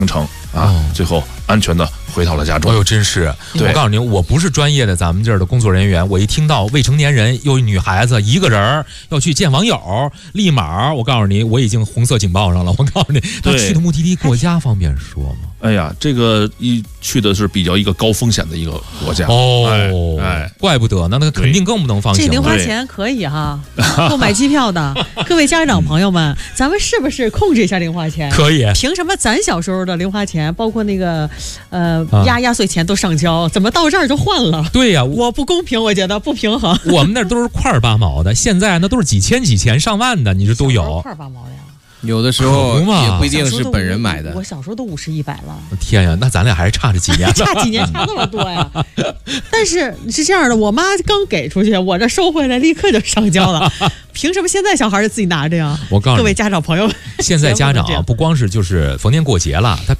程啊，最后安全的回到了家中。 哎呦，真是！我告诉您，我不是专业的咱们这儿的工作人员，我一听到未成年人又女孩子一个人要去见网友，立马我告诉你，我已经红色警报上了。我告诉你，他去的目的地国家方便说吗？ 哎呀，这个去的是比较一个高风险的一个国家怪不得呢，那肯定更不能放心。 这零花钱可以哈，购买机票的各位家长朋友们，咱们是不是控制一下零花钱？ 可以。 凭什么咱小时候的零花钱，包括那个压岁钱都上交，怎么到这儿就换了？ 对呀， 我不公平，我觉得不平衡。 我们那都是块8毛的，现在那都是几千几千上万的，你这都有。 块8毛的呀。 有的时候也不一定是本人买的。 我小时候都50、100了。 天呀，那咱俩还是差着几年， 差几年差那么多呀！但是是这样的，我妈刚给出去，我这收回来立刻就上交了。凭什么现在小孩就自己拿着呀？ 我告诉你， 各位家长朋友们， 现在家长不光是就是逢年过节了，他